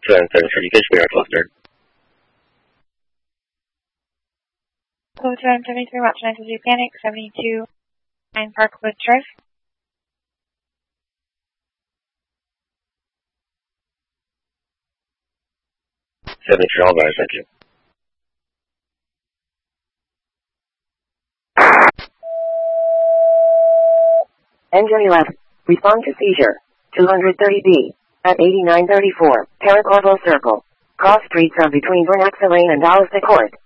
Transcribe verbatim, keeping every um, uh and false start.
seven seven three, Fish Bear Cluster. Code seven seventy-three, Watch nine two Panic, seventy-two nine Parkwood Drive. seventy-three, all rise, thank you. Engine eleven, respond to seizure, two thirty B, at eighty-nine thirty-four, Paracorval Circle. Cross streets are between Vernaxa Lane and Dallas Court.